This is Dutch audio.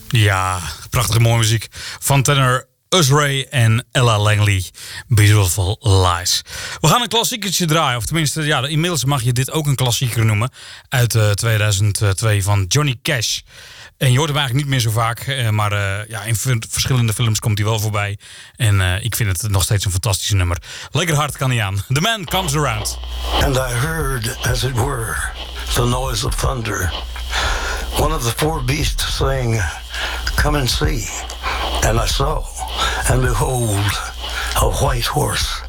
Ja, prachtige mooie muziek van tenor Usray en Ella Langley. Beautiful Lies. We gaan een klassiekertje draaien. Of tenminste, ja, inmiddels mag je dit ook een klassieker noemen. Uit 2002 van Johnny Cash. En je hoort hem eigenlijk niet meer zo vaak. Maar ja, in verschillende films komt hij wel voorbij. En ik vind het nog steeds een fantastisch nummer. Lekker hard kan hij aan. The Man Comes Around. And I heard, as it were, the noise of thunder. One of the four beasts saying, "Come and see." And I saw, and behold, a white horse.